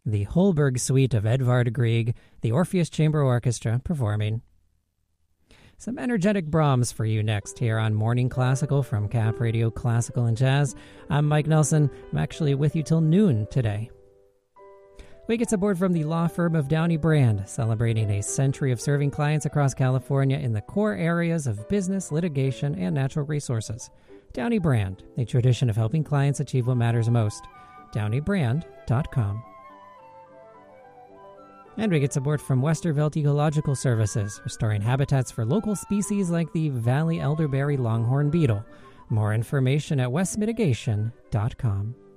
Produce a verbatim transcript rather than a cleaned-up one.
the Holberg Suite of Edvard Grieg, the Orpheus Chamber Orchestra performing. Some energetic Brahms for you next here on Morning Classical from Cap Radio Classical and Jazz. I'm Mike Nelson. I'm actually with you till noon today. We get support from the law firm of Downey Brand, celebrating a century of serving clients across California in the core areas of business, litigation, and natural resources. Downey Brand, a tradition of helping clients achieve what matters most. downey brand dot com. And we get support from Westervelt Ecological Services, restoring habitats for local species like the Valley elderberry longhorn beetle. More information at west mitigation dot com.